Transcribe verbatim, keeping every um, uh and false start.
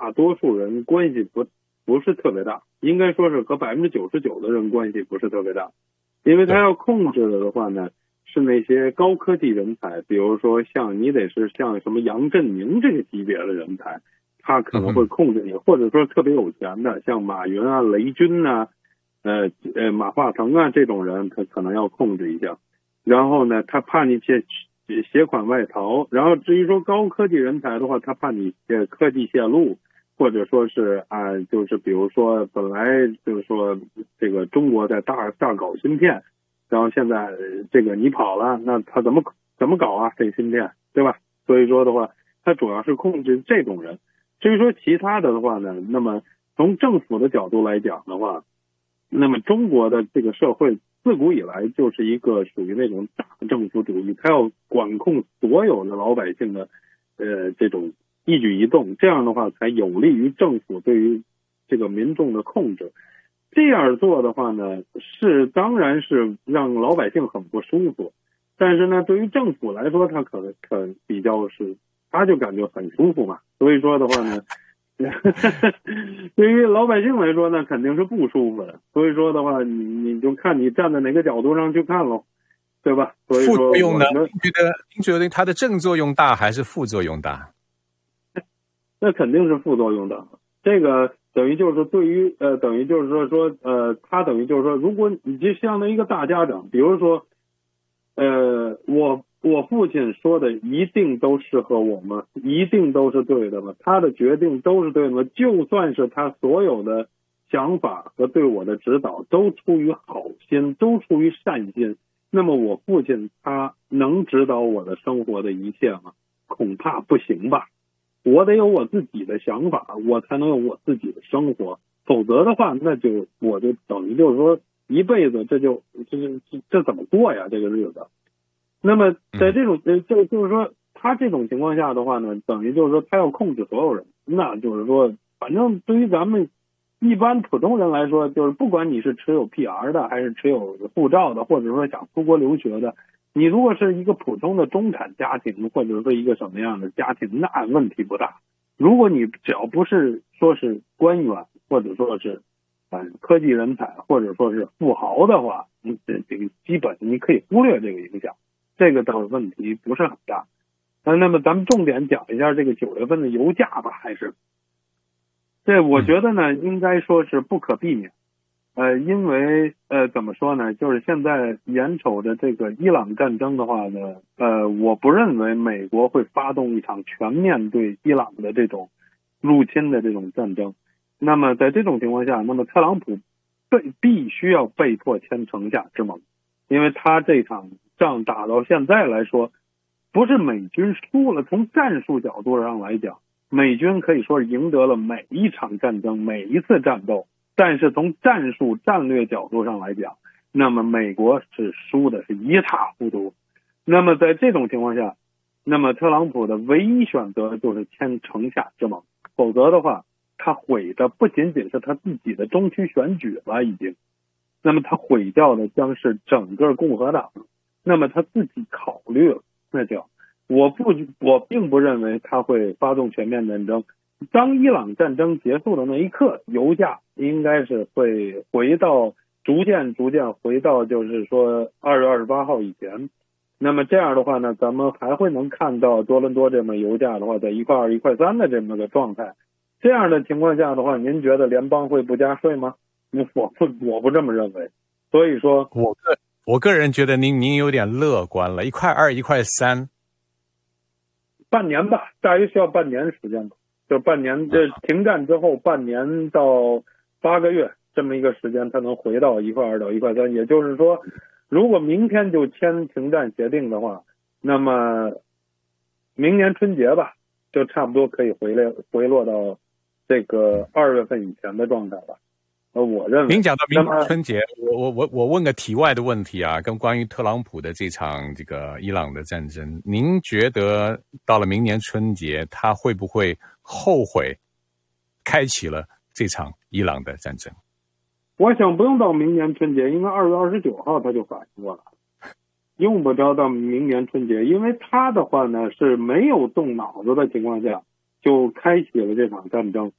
大多数人关系不不是特别大，应该说是和百分之九十九的人关系不是特别大，因为他要控制的话呢，是那些高科技人才，比如说像你得是像什么杨振宁这个级别的人才，他可能会控制你，或者说特别有钱的，像马云啊、雷军啊、呃呃马化腾啊这种人，他可能要控制一下。然后呢，他怕你借携款外逃。然后至于说高科技人才的话，他怕你呃科技泄露，或者说是啊、呃，就是比如说本来就是说这个中国在大大搞芯片，然后现在这个你跑了，那他怎么怎么搞啊？这个芯片，对吧？所以说的话，他主要是控制这种人。至于说其他的的话呢，那么从政府的角度来讲的话，那么中国的这个社会自古以来就是一个属于那种大政府主义，他要管控所有的老百姓的呃这种一举一动，这样的话才有利于政府对于这个民众的控制。这样做的话呢，是当然是让老百姓很不舒服，但是呢，对于政府来说，他可能可比较是，他就感觉很舒服嘛。所以说的话呢，对于老百姓来说呢，肯定是不舒服的。所以说的话，你你就看你站在哪个角度上去看喽，对吧？所以说， 副作用呢？您觉得您觉得它的正作用大还是副作用大？ 那肯定是副作用大。这个等于就是说，对于呃，等于就是说说呃，他等于就是说，如果你就相当于一个大家长，比如说，呃，我我父亲说的一定都适合我们，一定都是对的吗？他的决定都是对的吗？就算是他所有的想法和对我的指导都出于好心，都出于善心，那么我父亲他能指导我的生活的一切吗？恐怕不行吧。我得有我自己的想法，我才能有我自己的生活，否则的话，那就我就等于就是说一辈子这就这这这怎么过呀？这个日子。那么在这种呃，就就是说他这种情况下的话呢，等于就是说他要控制所有人，那就是说，反正对于咱们一般普通人来说，就是不管你是持有 P R 的，还是持有护照的，或者说想出国留学的。你如果是一个普通的中产家庭，或者是一个什么样的家庭，那问题不大。如果你只要不是说是官员，或者说是嗯科技人才，或者说是富豪的话，你这这个基本你可以忽略这个影响，这个倒是问题不是很大。呃，那么咱们重点讲一下这个九月份的油价吧，还是这我觉得呢，应该说是不可避免。呃，因为呃，怎么说呢？就是现在眼瞅着这个伊朗战争的话呢，呃，我不认为美国会发动一场全面对伊朗的这种入侵的这种战争。那么在这种情况下，那么特朗普被必须要被迫签城下之盟，因为他这场仗打到现在来说，不是美军输了，从战术角度上来讲，美军可以说是赢得了每一场战争，每一次战斗。但是从战术战略角度上来讲，那么美国是输的是一塌糊涂。那么在这种情况下，那么特朗普的唯一选择就是签城下之盟，否则的话，他毁的不仅仅是他自己的中期选举了已经，那么他毁掉的将是整个共和党。那么他自己考虑了，那叫我不我并不认为他会发动全面战争。当伊朗战争结束的那一刻，油价应该是会回到逐渐逐渐回到就是说二月二十八号以前。那么这样的话呢，咱们还会能看到多伦多这么油价的话在一块二一块三的这么个状态。这样的情况下的话，您觉得联邦会不加税吗？我不我不这么认为。所以说我个我个人觉得您您有点乐观了，一块二一块三， 半年吧，大约需要半年时间吧。就半年，这停战之后半年到八个月这么一个时间，它能回到一块二到一块三。也就是说，如果明天就签停战协定的话，那么明年春节吧，就差不多可以回来回落到这个二月份以前的状态了。呃，我认为。 您讲到明年春节，我我我我问个题外的问题啊，跟关于特朗普的这场这个伊朗的战争，您觉得到了明年春节，他会不会后悔开启了这场伊朗的战争？ 我想不用到明年春节，因为二月二十九号他就反应过来了，用不着到明年春节，因为他的话呢是没有动脑子的情况下就开启了这场战争。